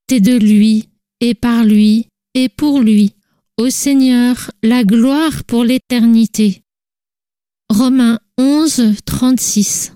et de lui, et par lui, et pour lui. Au Seigneur, la gloire pour l'éternité. Romains 11, 36.